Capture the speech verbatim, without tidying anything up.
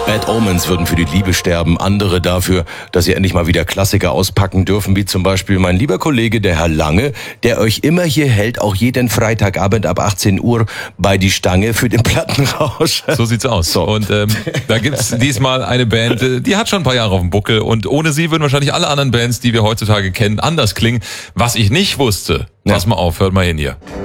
Bad Omens würden für die Liebe sterben, andere dafür, dass sie endlich mal wieder Klassiker auspacken dürfen, wie zum Beispiel mein lieber Kollege, der Herr Lange, der euch immer hier hält, auch jeden Freitagabend ab achtzehn Uhr bei die Stange für den Plattenrausch. So sieht's aus. So. Und ähm, da gibt's diesmal eine Band, die hat schon ein paar Jahre auf dem Buckel und ohne sie würden wahrscheinlich alle anderen Bands, die wir heutzutage kennen, anders klingen. Was ich nicht wusste, Ja. pass mal auf, hört mal hin hier.